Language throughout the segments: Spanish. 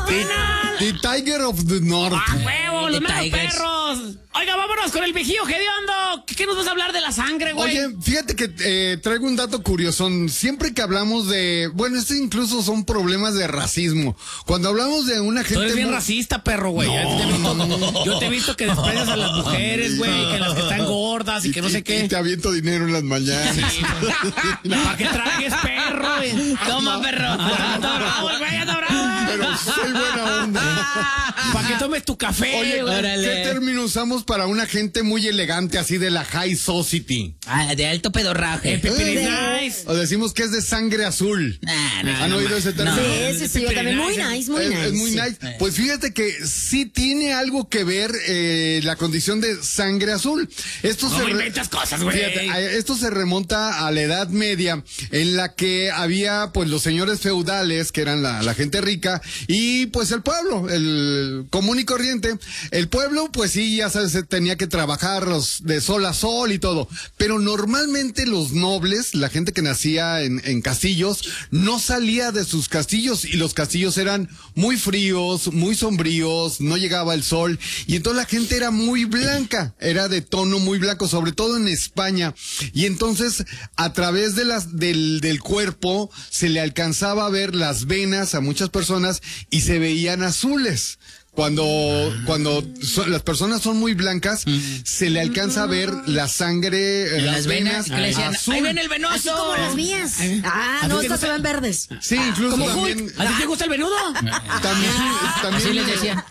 penal. The Tiger of the North. ¡Ah, huevo! ¡Los meros perros! Oiga, vámonos con el viejillo hediondo. ¿Qué nos vas a hablar de la sangre, güey? Oye, fíjate que traigo un dato curioso. Siempre que hablamos de... Bueno, incluso son problemas de racismo. Cuando hablamos de una gente... Tú eres bien racista, perro, güey. Yo te he visto que desprecias a las mujeres, güey, que las que están gordas y que no sé qué. Y te aviento dinero en las mañanas. Sí, para que tragues, perro, güey. Toma, perro. Anda bravo, güey, anda bravo. Pero soy buena onda. Para que tomes tu café. Oye, ¿qué término usamos para una gente muy elegante así de la high society? De alto pedorraje. El pipiris nice. O decimos que es de sangre azul. ¿Han oído ese término? Sí, yo también. Muy nice, muy nice. Es muy nice. Pues fíjate que sí tiene algo que ver la condición de sangre azul. No inventas cosas, güey. Esto se remonta a la Edad Media, en la que había pues los señores feudales, que eran la gente rica, y pues el pueblo, el común y corriente. El pueblo, pues sí, ya sabes, tenía que trabajar de sol a sol y todo. Pero normalmente los nobles, la gente que nacía en castillos, no salía de sus castillos, y los castillos eran muy fríos, muy sombríos, no llegaba el sol, y entonces la gente era muy blanca, era de tono muy blanco, sobre todo en España. Y entonces, a través de del cuerpo, se le alcanzaba a ver las venas a muchas personas y se veían azules. Cuando las personas son muy blancas, se le alcanza a ver la sangre, las venas azul. Ahí ven el venoso. Así como las mías. No, estas se ven verdes. Sí, incluso también. ¿A ti te gusta el venudo? También Así les decía.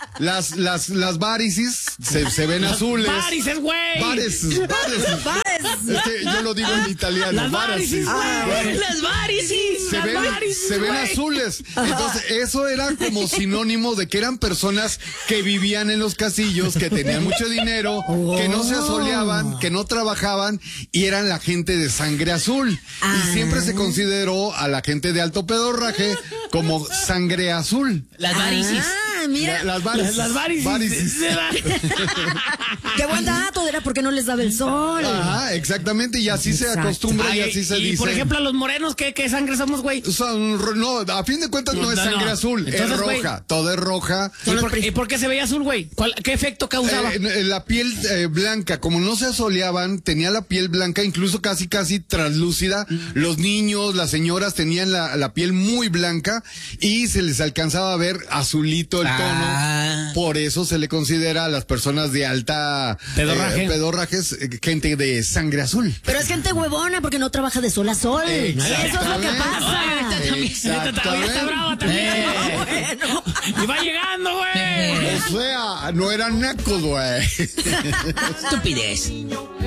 las varices se ven azules. Varices, güey. Varices. Es que yo lo digo en italiano. Las varices, güey. Las varices. Se ven azules. Entonces, eso era como sinónimo de que eran personas que vivían en los castillos, que tenían mucho dinero, que no se asoleaban, que no trabajaban, y eran la gente de sangre azul. Y siempre se consideró a la gente de alto pedorraje como sangre azul. Las varices. Mira. Las varices. Las varices. Qué buen dato, era porque no les daba el sol. Ajá, exactamente, y así se acostumbra y así se dice. Y por ejemplo, a los morenos, ¿qué sangre somos, güey? No, a fin de cuentas no es sangre azul, entonces, es roja, todo es roja. ¿Y por qué se veía azul, güey? ¿Qué efecto causaba? La piel blanca, como no se asoleaban, tenía la piel blanca, incluso casi translúcida. Los niños, las señoras tenían la piel muy blanca y se les alcanzaba a ver azulito el tono. Por eso se le considera a las personas de alta pedorrajes gente de sangre azul. Pero es gente huevona porque no trabaja de sol a sol. Eso es lo que pasa. Está brava también. Bueno. Y va llegando, güey. O sea, no eran nacos, güey. Estupidez.